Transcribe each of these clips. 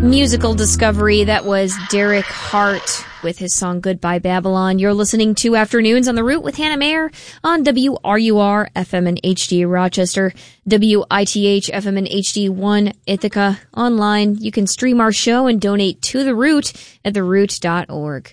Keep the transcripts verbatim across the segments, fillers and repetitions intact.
Musical discovery. That was Derek Hart with his song Goodbye Babylon. You're listening to Afternoons on the Route with Hannah Mayer on W R U R F M and H D Rochester, W I T H F M and H D one Ithaca. Online, you can stream our show and donate to The Route at the route dot org.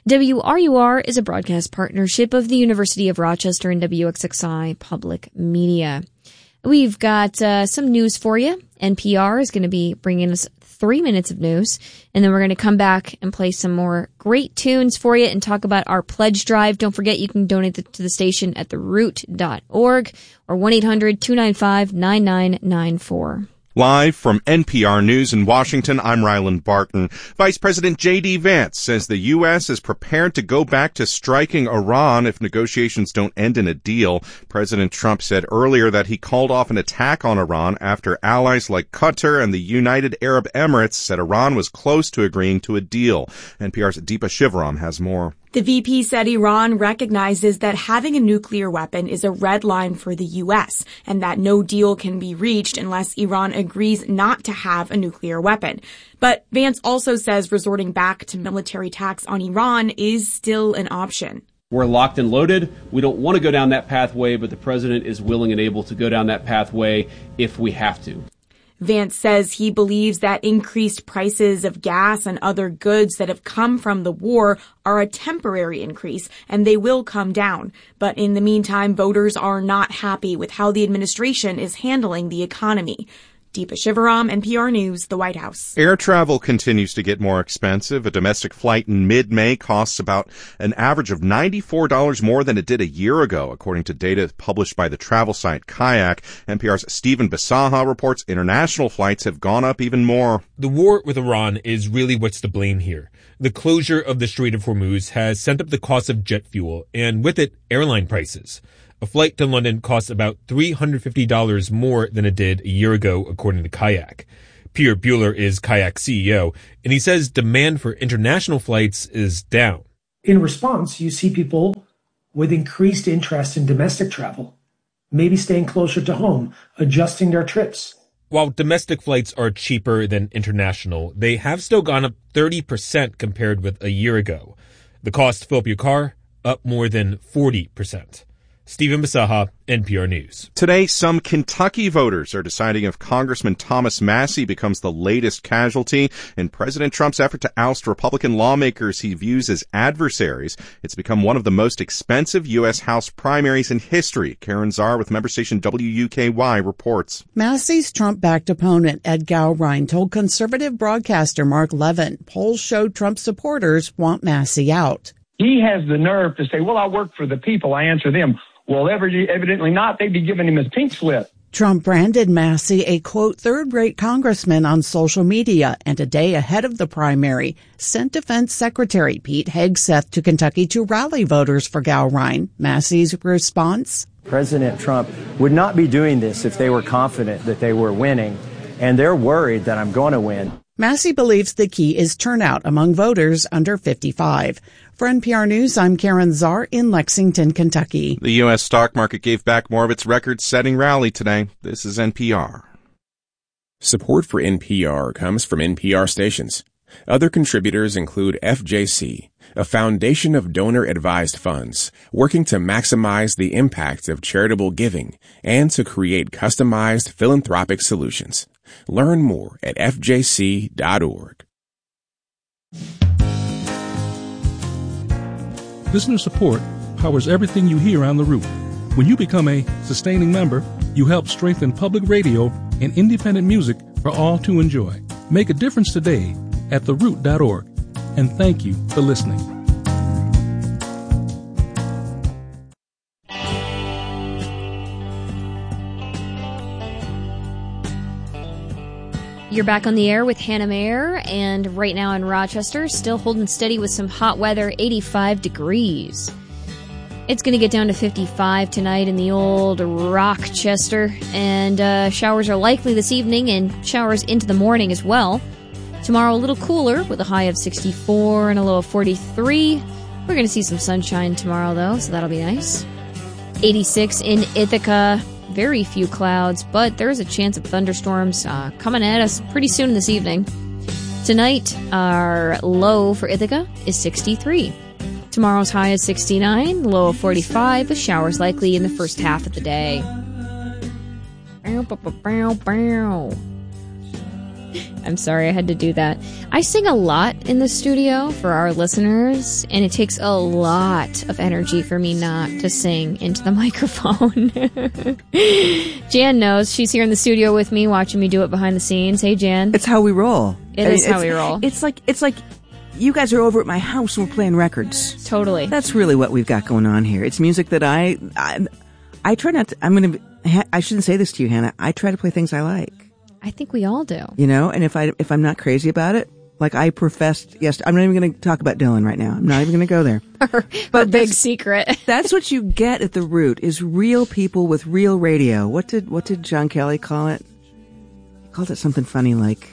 W R U R is a broadcast partnership of the University of Rochester and W X X I Public Media. We've got uh, some news for you. N P R is going to be bringing us three minutes of news, and then we're going to come back and play some more great tunes for you and talk about our pledge drive. Don't forget you can donate the, to the station at the route dot org or one eight hundred two nine five nine nine nine four. Live from N P R News in Washington, I'm Ryland Barton. Vice President J D. Vance says the U S is prepared to go back to striking Iran if negotiations don't end in a deal. President Trump said earlier that he called off an attack on Iran after allies like Qatar and the United Arab Emirates said Iran was close to agreeing to a deal. N P R's Deepa Shivaram has more. The V P said Iran recognizes that having a nuclear weapon is a red line for the U S and that no deal can be reached unless Iran agrees not to have a nuclear weapon. But Vance also says resorting back to military attacks on Iran is still an option. We're locked and loaded. We don't want to go down that pathway, but the president is willing and able to go down that pathway if we have to. Vance says he believes that increased prices of gas and other goods that have come from the war are a temporary increase, and they will come down. But in the meantime, voters are not happy with how the administration is handling the economy. Deepa Shivaram, N P R News, the White House. Air travel continues to get more expensive. A domestic flight in mid-May costs about an average of ninety-four dollars more than it did a year ago, according to data published by the travel site Kayak. N P R's Stephen Bisaha reports international flights have gone up even more. The war with Iran is really what's to blame here. The closure of the Strait of Hormuz has sent up the cost of jet fuel, and with it, airline prices. A flight to London costs about three hundred fifty dollars more than it did a year ago, according to Kayak. Pierre Bueller is Kayak's C E O, and he says demand for international flights is down. In response, you see people with increased interest in domestic travel, maybe staying closer to home, adjusting their trips. While domestic flights are cheaper than international, they have still gone up thirty percent compared with a year ago. The cost to fill up your car, up more than forty percent. Stephen Bisaha, N P R News. Today, some Kentucky voters are deciding if Congressman Thomas Massie becomes the latest casualty in President Trump's effort to oust Republican lawmakers he views as adversaries. It's become one of the most expensive U S. House primaries in history. Karen Czar with member station W U K Y reports. Massie's Trump-backed opponent, Ed Gowrine, told conservative broadcaster Mark Levin polls showed Trump supporters want Massie out. He has the nerve to say, well, I work for the people, I answer them. Well, evidently not. They'd be giving him his pink slip. Trump branded Massie a, quote, third-rate congressman on social media, and a day ahead of the primary, sent Defense Secretary Pete Hegseth to Kentucky to rally voters for Gowrine. Massie's response? President Trump would not be doing this if they were confident that they were winning, and they're worried that I'm going to win. Massie believes the key is turnout among voters under fifty-five. For N P R News, I'm Karen Czar in Lexington, Kentucky. The U S stock market gave back more of its record-setting rally today. This is N P R. Support for N P R comes from N P R stations. Other contributors include F J C, a foundation of donor-advised funds working to maximize the impact of charitable giving and to create customized philanthropic solutions. Learn more at F J C dot org. Listener support powers everything you hear on The Route. When you become a sustaining member, you help strengthen public radio and independent music for all to enjoy. Make a difference today at the route dot org. And thank you for listening. You're back on the air with Hannah Mayer, and right now in Rochester, still holding steady with some hot weather, eighty-five degrees. It's going to get down to fifty-five tonight in the old Rochester, and uh, showers are likely this evening and showers into the morning as well. Tomorrow a little cooler with a high of sixty-four and a low of forty-three. We're going to see some sunshine tomorrow, though, so that'll be nice. eighty-six in Ithaca. Very few clouds, but there's a chance of thunderstorms uh, coming at us pretty soon this evening. Tonight, our low for Ithaca is sixty-three. Tomorrow's high is sixty-nine, low of forty-five, with showers likely in the first half of the day. I'm sorry I had to do that. I sing a lot in the studio for our listeners, and it takes a lot of energy for me not to sing into the microphone. Jan knows. She's here in the studio with me, watching me do it behind the scenes. Hey, Jan. It's how we roll. It I is mean, how we roll. It's like it's like you guys are over at my house and we're playing records. Totally. That's really what we've got going on here. It's music that I I, I try not to. I'm gonna. I shouldn't say this to you, Hannah. I try to play things I like. I think we all do. You know, and if I if I'm not crazy about it, like I professed yes, I'm not even going to talk about Dylan right now. I'm not even going to go there. Her, her big secret. That's what you get at the root is real people with real radio. What did what did John Kelly call it? He called it something funny like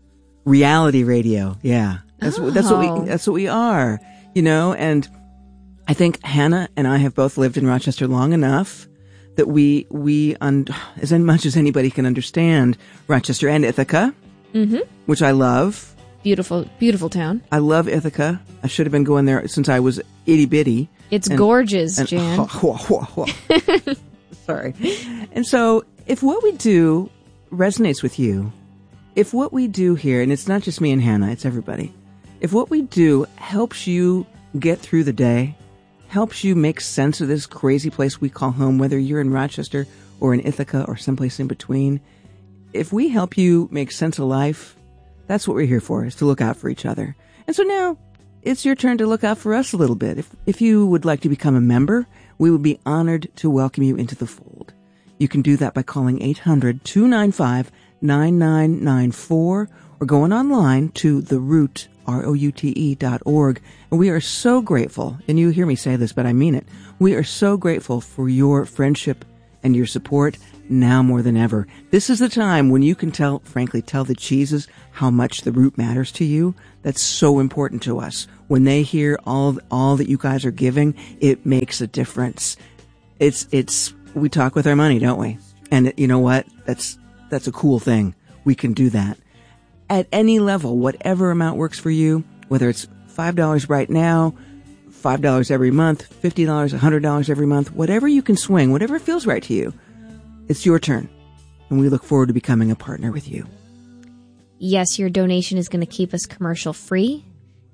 reality radio. Yeah, that's oh. that's what we that's what we are. You know, and I think Hannah and I have both lived in Rochester long enough that we, we, un- as much as anybody can understand, Rochester and Ithaca, mm-hmm. which I love. Beautiful, beautiful town. I love Ithaca. I should have been going there since I was itty bitty. It's and, gorgeous, and, Jan. Oh, oh, oh, oh. Sorry. And so, if what we do resonates with you, if what we do here, and it's not just me and Hannah, it's everybody, if what we do helps you get through the day, helps you make sense of this crazy place we call home, whether you're in Rochester or in Ithaca or someplace in between. If we help you make sense of life, that's what we're here for, is to look out for each other. And so now it's your turn to look out for us a little bit. If, if you would like to become a member, we would be honored to welcome you into the fold. You can do that by calling eight hundred, two nine five, nine nine nine four or going online to the root R O U T E dot org. And we are so grateful, and you hear me say this, but I mean it. We are so grateful for your friendship and your support now more than ever. This is the time when you can tell, frankly, tell the cheeses how much the Root matters to you. That's so important to us. When they hear all, all that you guys are giving, it makes a difference. It's, it's, we talk with our money, don't we? And you know what? That's, that's a cool thing. We can do that. At any level, whatever amount works for you, whether it's five dollars right now, five dollars every month, fifty dollars, one hundred dollars every month, whatever you can swing, whatever feels right to you, it's your turn. And we look forward to becoming a partner with you. Yes, your donation is going to keep us commercial free.